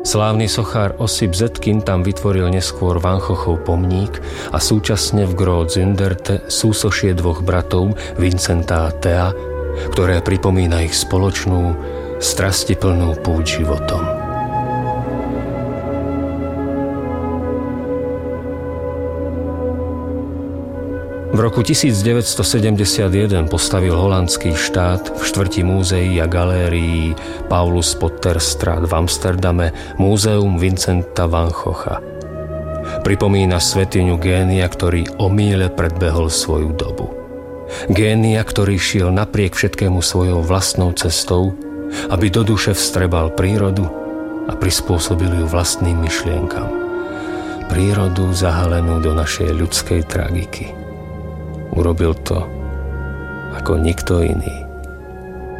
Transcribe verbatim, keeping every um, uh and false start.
Slávny sochár Osip Zetkin tam vytvoril neskôr Van Goghov pomník a súčasne v Groß Zunderte súsošie dvoch bratov Vincenta a Thea, ktoré pripomína ich spoločnú, strastiplnú púť životom. V roku devätnásťsedemdesiatjeden postavil holandský štát v štvrti múzeí a galérií Paulus Potterstraat v Amsterdame Múzeum Vincenta van Gogha. Pripomína svätyňu génia, ktorý omýle predbehol svoju dobu. Génia, ktorý šiel napriek všetkému svojou vlastnou cestou, aby do duše vstrebal prírodu a prispôsobil ju vlastným myšlienkam. Prírodu zahalenú do našej ľudskej tragiky. Urobil to ako nikto iný.